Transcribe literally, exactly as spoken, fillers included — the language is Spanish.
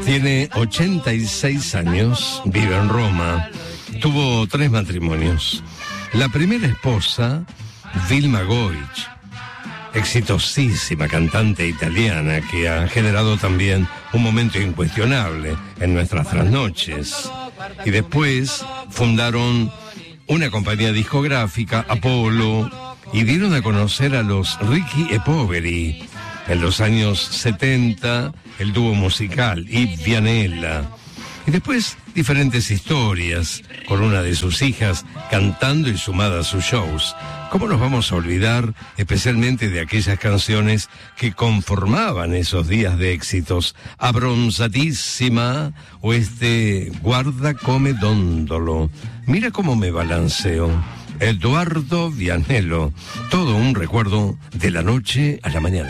Tiene ochenta y seis años, vive en Roma, tuvo tres matrimonios. La primera esposa, Vilma Goich, exitosísima cantante italiana que ha generado también un momento incuestionable en nuestras trasnoches. Y después fundaron una compañía discográfica, Apollo, y dieron a conocer a los Ricky e Poveri. En los años setenta, el dúo musical Yves Vianella. Y después diferentes historias, con una de sus hijas cantando y sumada a sus shows. ¿Cómo nos vamos a olvidar especialmente de aquellas canciones que conformaban esos días de éxitos? Abbronzatissima o este Guarda come dondolo. Mira cómo me balanceo. Edoardo Vianello. Todo un recuerdo de la noche a la mañana.